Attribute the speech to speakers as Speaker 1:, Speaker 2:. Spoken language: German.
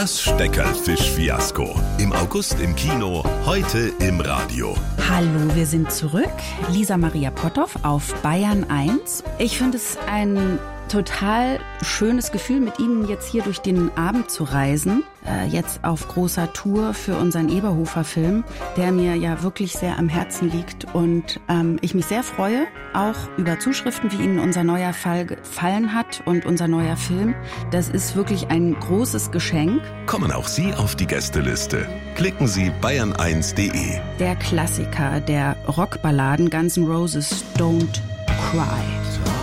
Speaker 1: Das Steckerlfisch-Fiasko. Im August im Kino, heute im Radio.
Speaker 2: Hallo, wir sind zurück. Lisa Maria Potthoff auf Bayern 1. Ich finde es ein total schönes Gefühl, mit Ihnen jetzt hier durch den Abend zu reisen. Jetzt auf großer Tour für unseren Eberhofer-Film, der mir ja wirklich sehr am Herzen liegt. Und ich mich sehr freue, auch über Zuschriften, wie Ihnen unser neuer Fall gefallen hat und unser neuer Film. Das ist wirklich ein großes Geschenk.
Speaker 1: Kommen auch Sie auf die Gästeliste. Klicken Sie bayern1.de.
Speaker 2: Der Klassiker der Rockballaden Guns N' Roses Don't Cry.